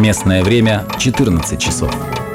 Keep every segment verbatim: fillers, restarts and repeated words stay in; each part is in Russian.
Местное время четырнадцать часов.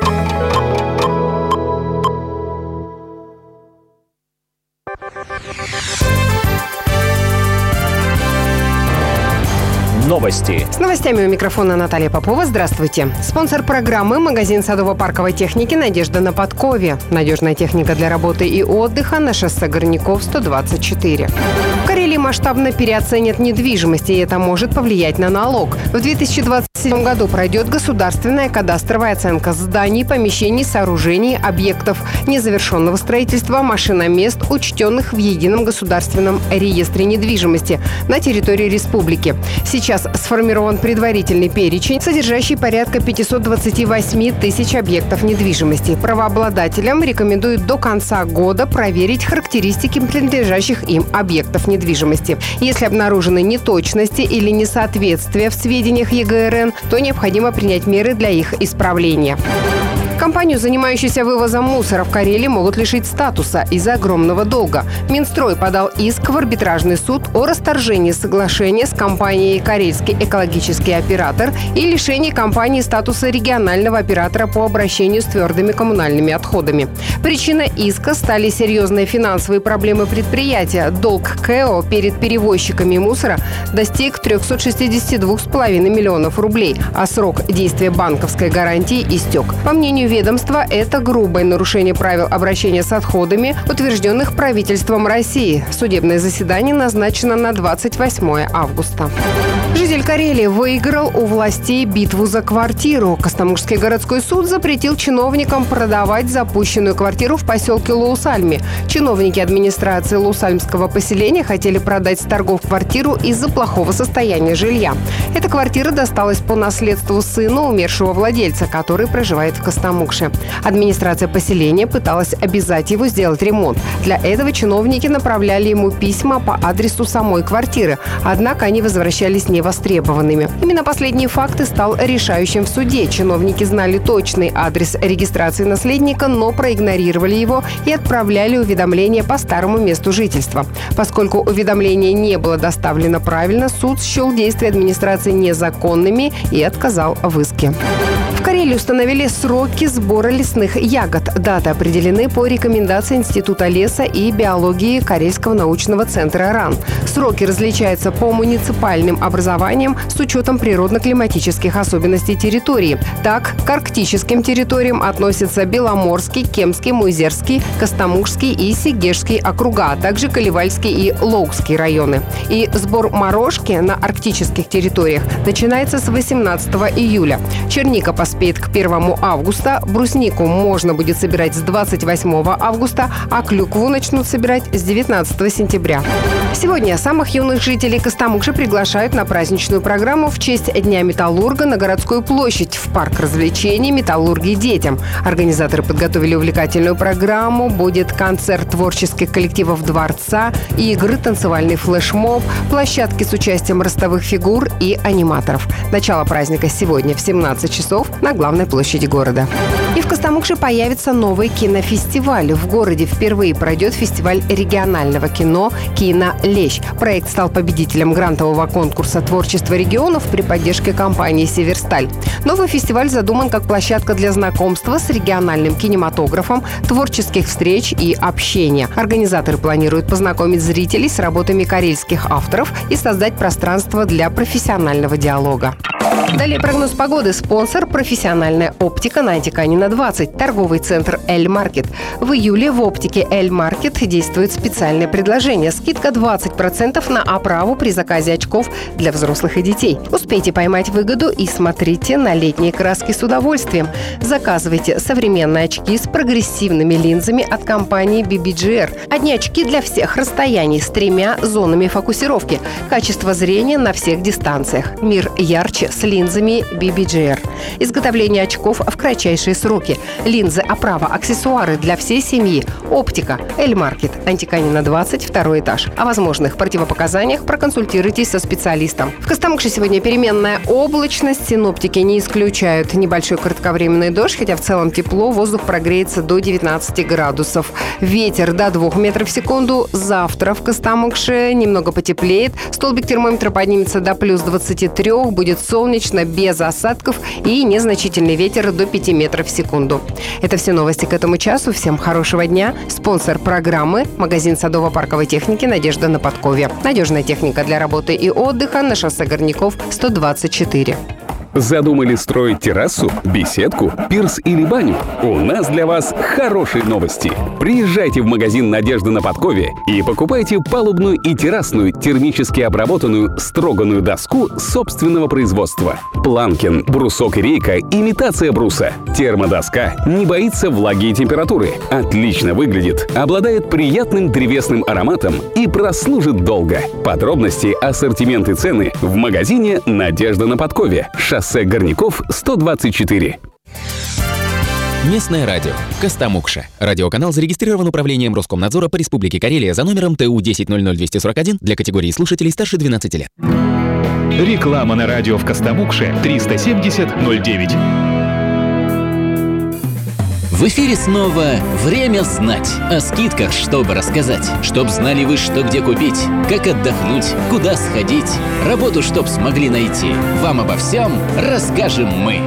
Новости. С новостями у микрофона Наталья Попова. Здравствуйте. Спонсор программы — магазин садово-парковой техники «Надежда» на Подкове. Надежная техника для работы и отдыха на шоссе Горняков, сто двадцать четыре. В Карелии масштабно переоценят недвижимость, и это может повлиять на налог. В две тысячи двадцать седьмом году пройдет государственная кадастровая оценка зданий, помещений, сооружений, объектов незавершенного строительства, машиномест, учтенных в едином государственном реестре недвижимости на территории республики. Сейчас сформирован предварительный перечень, содержащий порядка пятьсот двадцать восемь тысяч объектов недвижимости. Правообладателям рекомендуют до конца года проверить характеристики принадлежащих им объектов недвижимости. Если обнаружены неточности или несоответствия в сведениях Е Гэ Эр Эн, то необходимо принять меры для их исправления. Компанию, занимающуюся вывозом мусора в Карелии, могут лишить статуса из-за огромного долга. Минстрой подал иск в арбитражный суд о расторжении соглашения с компанией «Карельский экологический оператор» и лишении компании статуса регионального оператора по обращению с твердыми коммунальными отходами. Причиной иска стали серьезные финансовые проблемы предприятия. Долг К Э О перед перевозчиками мусора достиг трехсот шестидесяти двух с половиной миллионов рублей, а срок действия банковской гарантии истек. По мнению ведомства, это грубое нарушение правил обращения с отходами, утвержденных правительством России. Судебное заседание назначено на двадцать восьмое августа. Житель Карелии выиграл у властей битву за квартиру. Костомукшский городской суд запретил чиновникам продавать запущенную квартиру в поселке Лоусальми. Чиновники администрации Лоусальмского поселения хотели продать с торгов квартиру из-за плохого состояния жилья. Эта квартира досталась по наследству сыну умершего владельца, который проживает в Костомукше. Администрация поселения пыталась обязать его сделать ремонт. Для этого чиновники направляли ему письма по адресу самой квартиры, однако они возвращались невостребованными. Именно последний факт и стал решающим в суде. Чиновники знали точный адрес регистрации наследника, но проигнорировали его и отправляли уведомление по старому месту жительства. Поскольку уведомление не было доставлено правильно, суд счел действия администрации незаконными и отказал в иске. В Карелии установили сроки сбора лесных ягод. Даты определены по рекомендации Института леса и биологии Карельского научного центра РАН. Сроки различаются по муниципальным образованиям с учетом природно-климатических особенностей территории. Так, к арктическим территориям относятся Беломорский, Кемский, Муйзерский, Костомукшский и Сегежский округа, а также Каливальский и Лоукский районы. И сбор морожки на арктических территориях начинается с восемнадцатого июля. Черника поспеет к первому августа, бруснику можно будет собирать с двадцать восьмого августа, а клюкву начнут собирать с девятнадцатого сентября. Сегодня самых юных жителей Костомукши приглашают на праздничную программу в честь Дня металлурга на городскую площадь в парк развлечений «Металлурги детям». Организаторы подготовили увлекательную программу. Будет концерт творческих коллективов дворца, игры, танцевальный флешмоб, площадки с участием ростовых фигур и аниматоров. Начало праздника сегодня в семнадцать часов на главной площади города. И в Костомукше появится новый кинофестиваль. В городе впервые пройдет фестиваль регионального кино «Кино-Лещ». Проект стал победителем грантового конкурса «Творчество регионов» при поддержке компании «Северсталь». Новый фестиваль задуман как площадка для знакомства с региональным кинематографом, творческих встреч и общения. Организаторы планируют познакомить зрителей с работами карельских авторов и создать пространство для профессионального диалога. Далее прогноз погоды. Спонсор — профессиональная оптика на Антиканина двадцать, торговый центр «Эль-Маркет». В июле в оптике «Эль-Маркет» действует специальное предложение. Скидка двадцать процентов на оправу при заказе очков для взрослых и детей. Успейте поймать выгоду и смотрите на летние краски с удовольствием. Заказывайте современные очки с прогрессивными линзами от компании би би джи эр. Одни очки для всех расстояний с тремя зонами фокусировки. Качество зрения на всех дистанциях. Мир ярче с линзами би би джи эр. Изготовление очков в кратчайшие сроки. Линзы, оправа, аксессуары для всей семьи. Оптика. Эль-Маркет. Антиканина двадцать, второй этаж. О возможных противопоказаниях проконсультируйтесь со специалистом. В Костомукше сегодня переменная облачность. Синоптики не исключают небольшой кратковременный дождь, хотя в целом тепло. Воздух прогреется до девятнадцати градусов. Ветер до двух метров в секунду. Завтра в Костомукше немного потеплеет. Столбик термометра поднимется до плюс двадцати трёх. Будет солнечно. облачно, без осадков и незначительный ветер до пяти метров в секунду. Это все новости к этому часу. Всем хорошего дня. Спонсор программы – магазин садово-парковой техники «Надежда на Подкове». Надежная техника для работы и отдыха на шоссе Горняков, сто двадцать четыре. Задумали строить террасу, беседку, пирс или баню? У нас для вас хорошие новости. Приезжайте в магазин «Надежда на Подкове» и покупайте палубную и террасную термически обработанную строганную доску собственного производства. Планкин, брусок и рейка – имитация бруса. Термодоска не боится влаги и температуры, отлично выглядит, обладает приятным древесным ароматом и прослужит долго. Подробности, ассортимент и цены в магазине «Надежда на Подкове». Шоссе Горняков, сто двадцать четыре. Местное радио. Костомукша. Радиоканал зарегистрирован Управлением Роскомнадзора по Республике Карелия за номером Т У десять ноль ноль двести сорок один для категории слушателей старше двенадцати лет. Реклама на радио в Костомукше триста семьдесят ноль девять. В эфире снова «Время знать». О скидках, чтобы рассказать. Чтоб знали вы, что где купить, как отдохнуть, куда сходить. Работу, чтоб смогли найти. Вам обо всем расскажем мы.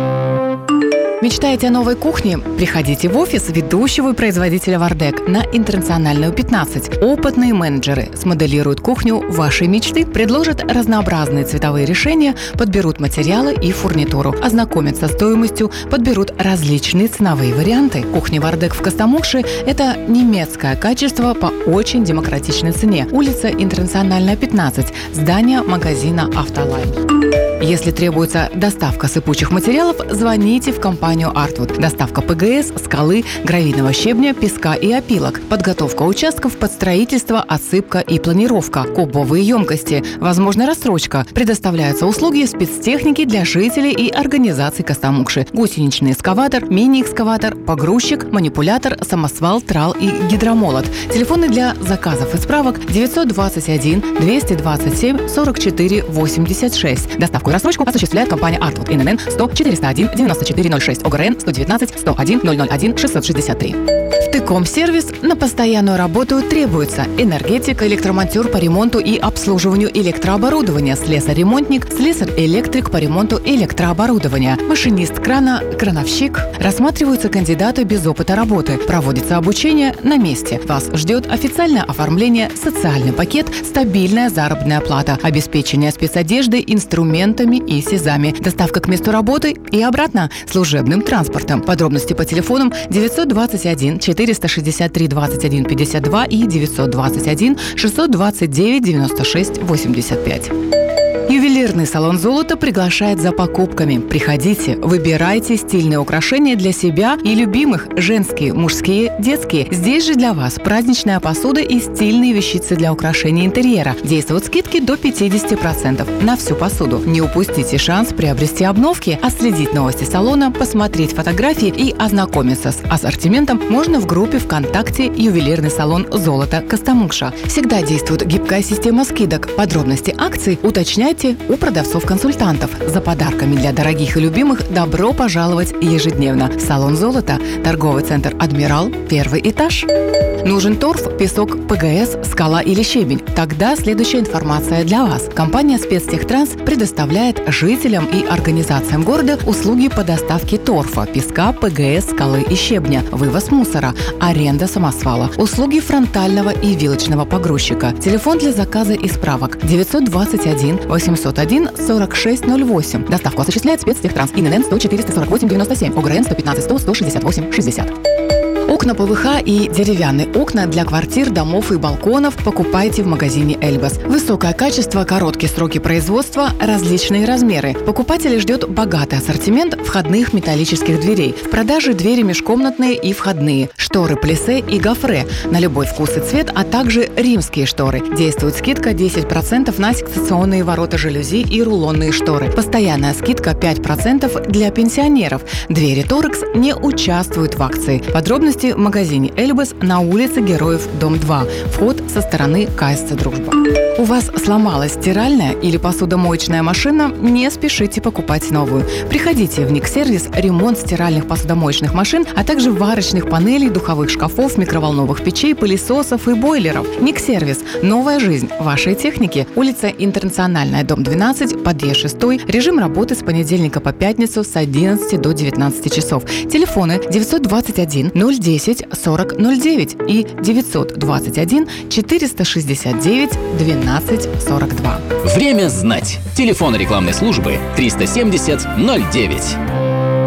Мечтаете о новой кухне? Приходите в офис ведущего производителя «Вардек» на Интернациональную пятнадцать. Опытные менеджеры смоделируют кухню вашей мечты, предложат разнообразные цветовые решения, подберут материалы и фурнитуру, ознакомят со стоимостью, подберут различные ценовые варианты. Кухня «Вардек» в Костомукше – это немецкое качество по очень демократичной цене. Улица Интернациональная, пятнадцать, здание магазина «Автолайн». Если требуется доставка сыпучих материалов, звоните в компанию «Артвуд». Доставка ПГС, скалы, гравийного щебня, песка и опилок. Подготовка участков под строительство, отсыпка и планировка. Кубовые емкости. Возможна рассрочка. Предоставляются услуги спецтехники для жителей и организаций Костомукши. Гусеничный экскаватор, мини-экскаватор, погрузчик, манипулятор, самосвал, трал и гидромолот. Телефоны для заказов и справок девятьсот двадцать один двести двадцать семь сорок четыре восемьдесят шесть. Доставку и рассрочку осуществляет компания «Артвуд». эн эн эн сто четыреста один девяносто четыре ноль шесть, ОГРН сто девятнадцать сто один ноль ноль один шестьсот шестьдесят три. В Тыком-сервис на постоянную работу требуется энергетик, электромонтер по ремонту и обслуживанию электрооборудования, слесарь-ремонтник, слесарь-электрик по ремонту электрооборудования, машинист крана, крановщик. Рассматриваются кандидаты без опыта работы. Проводится обучение на месте. Вас ждет официальное оформление, социальный пакет, стабильная заработная плата, обеспечение спецодеждой, инструментами и СИЗами, доставка к месту работы и обратно служебным транспортом. Подробности по телефонам девятьсот двадцать один четыреста шестьдесят три двадцать один пятьдесят два и девятьсот двадцать один шестьсот двадцать девять девяносто шесть восемьдесят пять. Ювелирный салон «Золото» приглашает за покупками. Приходите, выбирайте стильные украшения для себя и любимых, женские, мужские, детские. Здесь же для вас праздничная посуда и стильные вещицы для украшения интерьера. Действуют скидки до пятьдесят процентов на всю посуду. Не упустите шанс приобрести обновки, отследить новости салона, посмотреть фотографии и ознакомиться с ассортиментом можно в группе ВКонтакте «Ювелирный салон «Золото» Костомукша». Всегда действует гибкая система скидок. Подробности акций уточняйте у продавцов-консультантов. За подарками для дорогих и любимых добро пожаловать ежедневно. Салон «Золото», торговый центр «Адмирал», первый этаж. Нужен торф, песок, ПГС, скала или щебень? Тогда следующая информация для вас. Компания «Спецтехтранс» предоставляет жителям и организациям города услуги по доставке торфа, песка, ПГС, скалы и щебня, вывоз мусора, аренда самосвала, услуги фронтального и вилочного погрузчика. Телефон для заказа и справок девятьсот двадцать один восемьсот один сорок шесть ноль восемь. Доставку осуществляет «Спецтехтранс». ин эн эн сто четыреста сорок восемь девяносто семь, ОГРН сто пятнадцать сто сто шестьдесят восемь шестьдесят. Окна ПВХ и деревянные окна для квартир, домов и балконов покупайте в магазине «Эльбас». Высокое качество, короткие сроки производства, различные размеры. Покупателей ждет богатый ассортимент входных металлических дверей. В продаже двери межкомнатные и входные, шторы плиссе и гофре на любой вкус и цвет, а также римские шторы. Действует скидка десять процентов на секционные ворота жалюзи и рулонные шторы. Постоянная скидка пять процентов для пенсионеров. Двери «Торекс» не участвуют в акции. Подробности приходите в магазине «Эльбес» на улице Героев, дом два. Вход со стороны ка эс цэ «Дружба». У вас сломалась стиральная или посудомоечная машина? Не спешите покупать новую. Приходите в Никсервис, ремонт стиральных посудомоечных машин, а также варочных панелей, духовых шкафов, микроволновых печей, пылесосов и бойлеров. Никсервис. Новая жизнь вашей техники. Улица Интернациональная, дом двенадцать, подъезд шестой. Режим работы с понедельника по пятницу с одиннадцати до девятнадцати часов. Телефоны девятьсот двадцать один ноль десять сорок ноль девять и девятьсот двадцать один четыреста шестьдесят девять двенадцать сорок два. Время знать. Телефон рекламной службы триста семьдесят ноль девять.